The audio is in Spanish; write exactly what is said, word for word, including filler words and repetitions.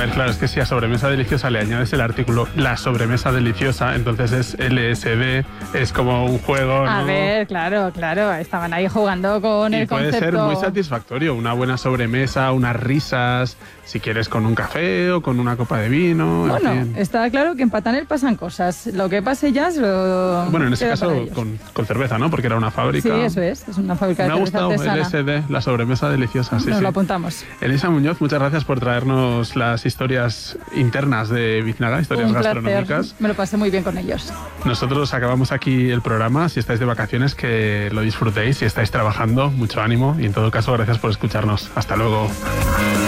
ver, claro, es que si a sobremesa deliciosa le añades el artículo la sobremesa deliciosa, entonces es L S D, es como un juego, ¿no? A ver, claro, claro, estaban ahí jugando con y el puede concepto. ser muy satisfactorio, una buena sobremesa, unas risas, si quieres con un café o con una copa de vino. Bueno, en fin. está claro que en Patanel pasan cosas. Lo que pase ya es lo... Bueno, en ese queda para caso ellos. con, con cerveza, ¿no? Porque era una fábrica. Sí, eso es, es una fábrica Me de ha cerveza gustado artesana. L S D, la sobremesa deliciosa, sí, Nos sí. lo apuntamos. Elisa Muñoz, muchas gracias por traernos las historias internas de Biznaga, historias Un placer. gastronómicas. Me lo pasé muy bien con ellos. Nosotros acabamos aquí el programa. Si estáis de vacaciones, que lo disfrutéis. Si estáis trabajando, mucho ánimo. Y en todo caso, gracias por escucharnos. Hasta luego.